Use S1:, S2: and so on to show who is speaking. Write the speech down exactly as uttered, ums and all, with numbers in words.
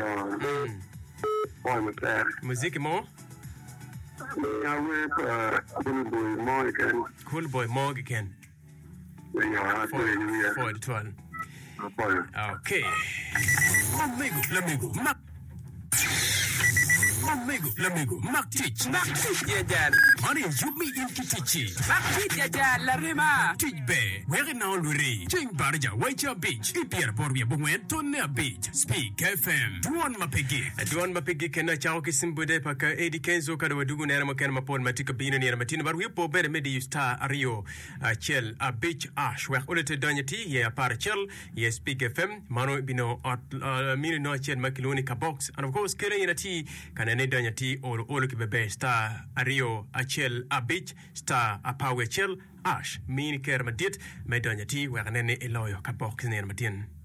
S1: Mm.
S2: Poi mi per.
S1: Muziki mo?
S2: Ja, we uh cool boy Morgan.
S1: Cool boy Morgan.
S2: Ja,
S1: For
S2: det
S1: for the twelve.
S2: Poi.
S1: Okay. Amigo, l'amigo, Mac. Amigo, l'amigo, Mac Teach.
S3: Mac Teach ya jal.
S1: Honey, you me in Kitichi.
S3: Mac Teach ya jal la rima.
S1: Teach be. Where now Luri. Ching Barja, Waiter Beach. Ipier Borbia Bungwen, Tonia Beach. Speak F M. Duan Mapigi. Duan Mapigi can a chow kisimbude paka Eddie Kenzo kada wadugu nera makana mapon matika bina nera matina bar wipo bere medi you star ario a chel a beach ash wek ulete danyati ye a par chel ye Speak F M mano bino at mini no chel makiloni ka box and of course kele inati kana ne danyati or olo kibebe star ario a chel a beach star a power chel ash mini kermadit me danyati wek nene eloyo ka box nera matin